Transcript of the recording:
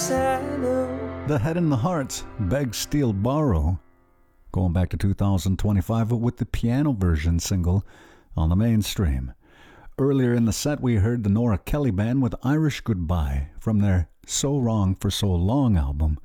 The Head and the Hearts, Beg, Steal, Borrow, going back to 2025 with the piano version single on the mainstream. Earlier in the set, we heard the Nora Kelly Band with Irish Goodbye from their So Wrong for So Long album,